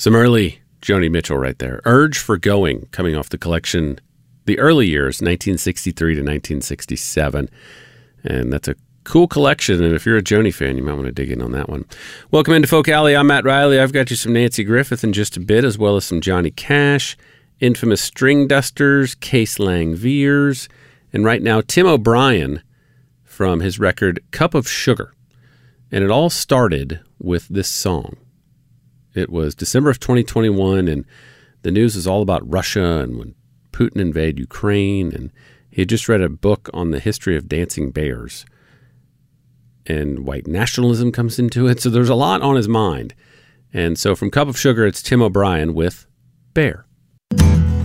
Some early Joni Mitchell right there. Urge for Going, coming off the collection, the early years, 1963 to 1967. And that's a cool collection, and if you're a Joni fan, you might want to dig in on that one. Welcome into Folk Alley. I'm Matt Riley. I've got you some Nancy Griffith in just a bit, as well as some Johnny Cash, Infamous String Dusters, Case Lang Veers, and right now, Tim O'Brien from his record Cup of Sugar. And it all started with this song. It was December of 2021, and the news is all about Russia and when Putin invaded Ukraine, and he had just read a book on the history of dancing bears. And white nationalism comes into it, so there's a lot on his mind. And so from Cup of Sugar, it's Tim O'Brien with Bear.